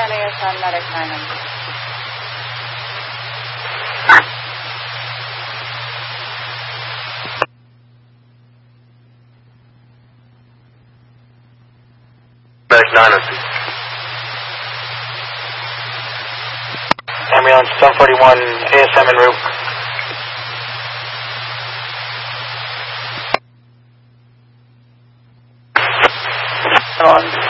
LAS on medic 900. Medic 902. Ambulance 741, ASM en route. On